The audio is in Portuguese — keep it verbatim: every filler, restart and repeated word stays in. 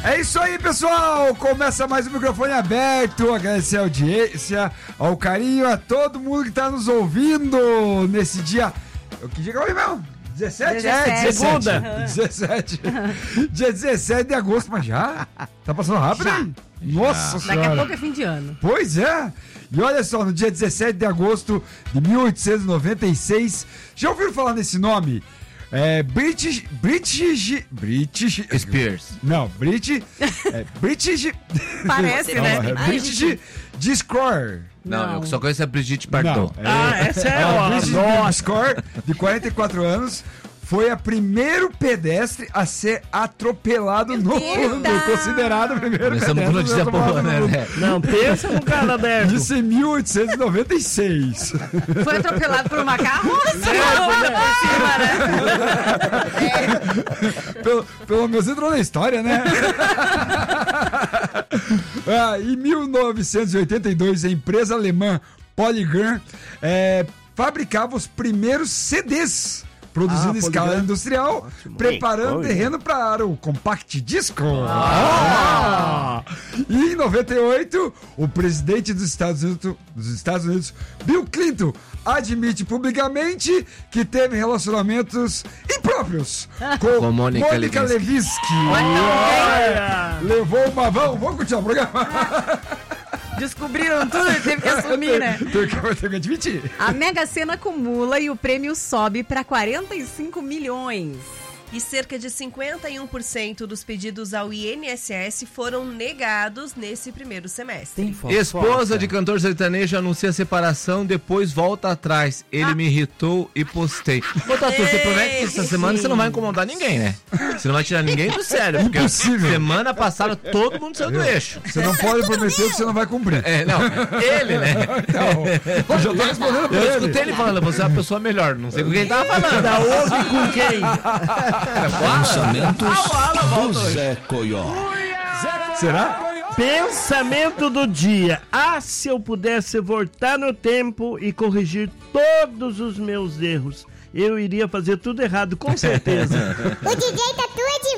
É isso aí, pessoal! Começa mais um microfone aberto. Agradecer a audiência, ao carinho, a todo mundo que tá nos ouvindo nesse dia. Que dia que é hoje mesmo? dezessete? dezessete. É, dezessete. Segunda. dezessete. Dia dezessete de agosto, mas já? Tá passando rápido, Já. hein? Nossa Daqui Senhora. a pouco é fim de ano. Pois é. E olha só, no dia dezessete de agosto de mil oitocentos e noventa e seis, já ouviram falar nesse nome? É British... British... British... Spears. Não, British... É, British... Parece, né? Não, é Ai, British Discord. Não, Não. eu só conheço a Brigitte Não, Bardot. é, Ah, essa é a a British nossa. Discord, de quarenta e quatro anos, foi a primeiro pedestre a ser atropelado no mundo, Eita! considerado o primeiro Começamos com pedestre a ser notícia boa, atropelado no né? mundo. né? Não, pensa no cara aberto. Isso em mil oitocentos e noventa e seis. Foi atropelado por uma carroça. Ainda por cima, né? Pelo, pelo menos entrou na história, né? Ah, em mil novecentos e oitenta e dois, a empresa alemã Polygram é, fabricava os primeiros C Ds, produzindo Ah, em escala Polygram. industrial, preparando Oi. terreno para o Compact Disco. Ah! E em noventa e oito, o presidente dos Estados Unidos, dos Estados Unidos, Bill Clinton, admite publicamente que teve relacionamentos impróprios com, Com Mônica Mônica Lewinsky. Lewinsky. Olha. Levou uma vão. Vamos continuar o programa. Descobriram tudo e teve que assumir, né? Tem que, tem que admitir. A Mega Sena acumula e o prêmio sobe para quarenta e cinco milhões. E cerca de cinquenta e um por cento dos pedidos ao I N S S foram negados nesse primeiro semestre. Esposa de cantor sertanejo anuncia separação, depois volta atrás. Ele Ah. me irritou e postei. Ô, Tatu, você promete que essa semana você não vai incomodar ninguém, né? Você não vai tirar ninguém do sério. Porque Impossível. semana passada todo mundo saiu do eixo. Você não pode prometer o que você não vai cumprir. É, não, ele, né? Não, eu já tô respondendo pra Eu ele. escutei ele falando, você é uma pessoa melhor. Não sei com quem tava falando. Da ouve com quem? Pensamentos do Zé Coió. Será? Pensamento do dia. Ah, se eu pudesse voltar no tempo e corrigir todos os meus erros. Eu iria fazer tudo errado, com certeza. O D J Tatu é